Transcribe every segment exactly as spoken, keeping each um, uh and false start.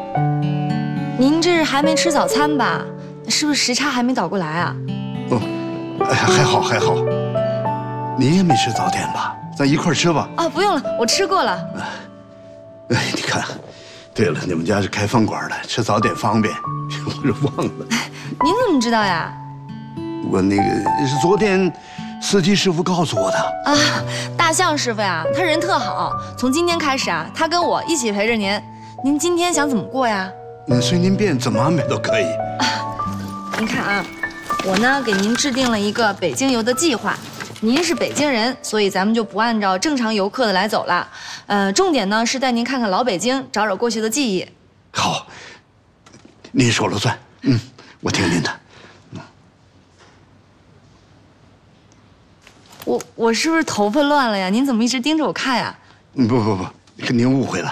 您这是还没吃早餐吧？是不是时差还没倒过来啊？ 哦，哎，还好还好。你也没吃早点吧？咱一块儿吃吧。 啊，不用了，我吃过了。 哎，你看，对了，你们家是开饭馆的，吃早点方便，我是忘了。 您怎么知道呀？ 我那个是昨天司机师傅告诉我的。 啊，大象师傅呀，他人特好。从今天开始啊，他跟我一起陪着您。您今天想怎么过呀？ 嗯，随您便，怎么安排都可以。 啊，您看啊，我呢给您制定了一个北京游的计划。您是北京人，所以咱们就不按照正常游客的来走了。呃，重点呢是带您看看老北京，找找过去的记忆。 好，您说了算。嗯，我听您的。嗯， 我我是不是头发乱了呀？您怎么一直盯着我看呀？ 不不不，您误会了。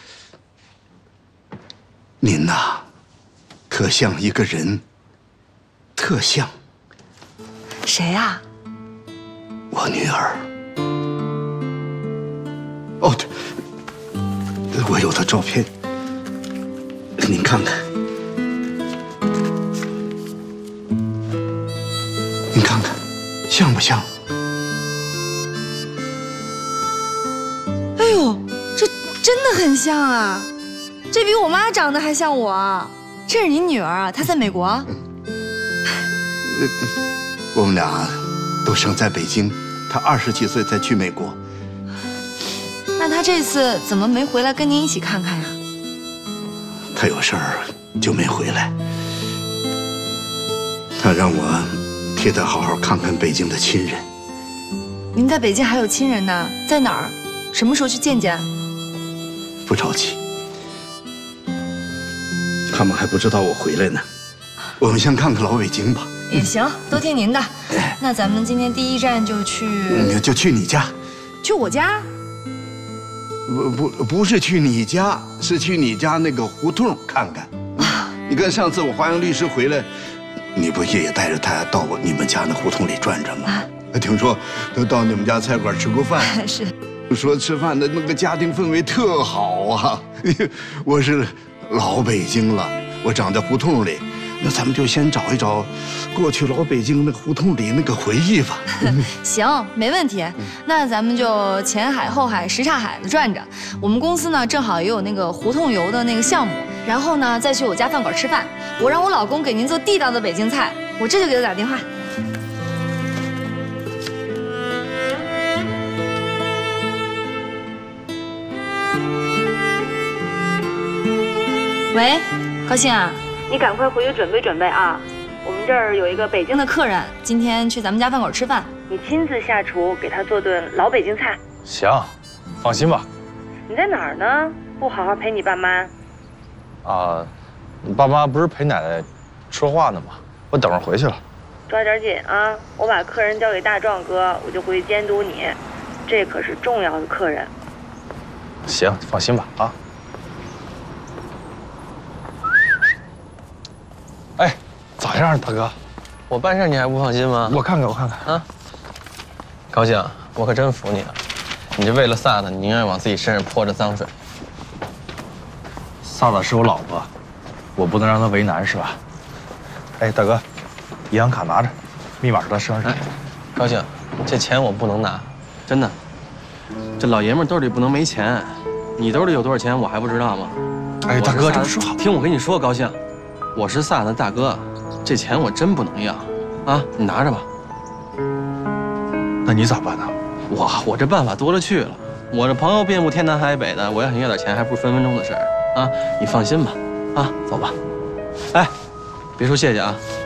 您呐，特像一个人，特像。 谁呀？ 我女儿。哦，对，我有她照片，您看看。您看看，像不像？ 哎呦，这真的很像啊！这比我妈长得还像我。这是您女儿啊？她在美国？ 呃，我们俩都生在北京。他二十几岁才去美国， 那他这次怎么没回来跟您一起看看呀？ 他有事儿就没回来。他让我替他好好看看北京的亲人。 您在北京还有亲人呢？在哪儿？什么时候去见见？ 不着急，他们还不知道我回来呢。我们先看看老北京吧。 也行，都听您的。那咱们今天第一站就去， 嗯，就去你家。 去我家？ 不不不是去你家，是去你家那个胡同看看。啊，你看上次我华阳律师回来，你不也带着他到你们家那胡同里转转吗？啊，听说都到你们家菜馆吃过饭。 是。 说吃饭的那个家庭氛围特好啊！我是老北京了，我长在胡同里。那咱们就先找一找过去老北京那个胡同里那个回忆吧。 行，没问题。那咱们就前海后海什刹海的转着。我们公司呢正好也有那个胡同游的那个项目，然后呢再去我家饭馆吃饭。我让我老公给您做地道的北京菜，我这就给他打电话。喂，高兴啊？你赶快回去准备准备啊！我们这儿有一个北京的客人，今天去咱们家饭馆吃饭，你亲自下厨给他做顿老北京菜。 行，放心吧。 你在哪儿呢？不好好陪你爸妈？ 啊，你爸妈不是陪奶奶说话呢吗？我等会儿回去了。 抓点紧啊！我把客人交给大壮哥，我就回去监督你，这可是重要的客人。 行，放心吧啊。哎，咋样，大哥？ 我办事你还不放心吗？ 我看看，我看看啊。高兴，我可真服你了。你这为了萨子，你宁愿往自己身上泼着脏水。 萨子是我老婆，我不能让她为难，是吧？哎，大哥，银行卡拿着，密码是她生日。哎， 高兴，这钱我不能拿，真的。这老爷们兜里不能没钱，你兜里有多少钱我还不知道吗？ 哎，大哥，这么说好， 听我跟你说，高兴。我是萨的大哥，这钱我真不能要，啊，你拿着吧。 那你咋办呢？ 我我这办法多了去了，我这朋友遍布天南海北的，我要想要点钱还不是分分钟的事儿啊！你放心吧，啊，走吧。哎，别说谢谢啊，